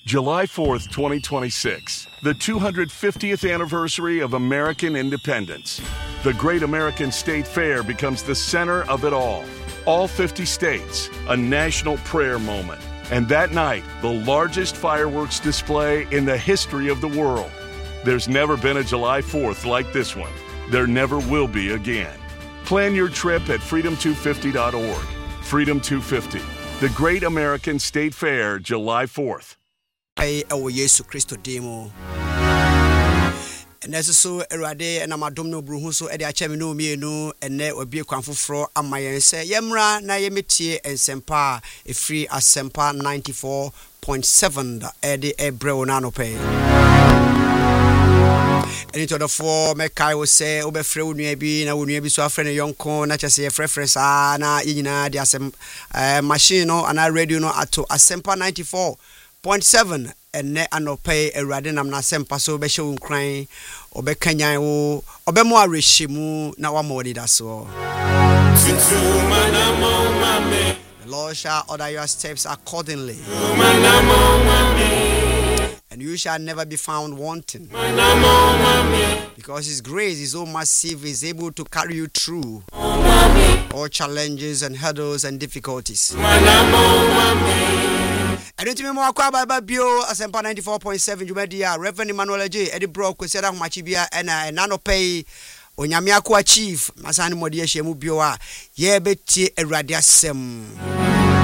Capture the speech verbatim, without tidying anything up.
July fourth, twenty twenty-six, the two hundred fiftieth anniversary of American independence. The Great American State Fair becomes the center of it all. All fifty states, a national prayer moment. And that night, the largest fireworks display in the history of the world. There's never been a July fourth like this one. There never will be again. Plan your trip at freedom two fifty dot org. Freedom two fifty, the Great American State Fair, July fourth. Ay ewo Yesu Kristo demo. Ene so erade na madom no bruhu so e de acha me no mienu ene obi kwanfoforo amayen se yemra na yemetie ensempa e free asempa ninety-four point seven e de ebre na no pe. Eni to the four me kai wo se obefre onua bi na onua bi so afre ne yonko na chese ye frefre sa na yina de asem machine no ana radio no ato asempa ninety-four point seven ene anope erade nam na sempa so be hye wonkran obekanyan wo obemo arehyimu na wamodi da so. The Lord shall order your steps accordingly, and you shall never be found wanting, because His grace is so massive, is able to carry you through all challenges and hurdles and difficulties. I don't remember what about Bio Asempa ninety-four point seven Jumedia, Reverend Emmanuel J. Eddie Brock, Kusera Machibia, and a nano pay Onyamiakwa Chief, Masani Modia Shemu Bioa, Yebeti Eradiasem.